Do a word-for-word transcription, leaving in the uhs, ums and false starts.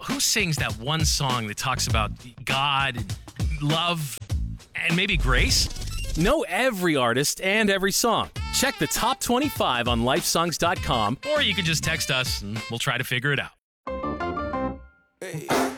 who sings that one song that talks about God, love, and maybe grace? Know every artist and every song. Check the top twenty-five on lifesongs dot com. Or you can just text us and we'll try to figure it out. Hey.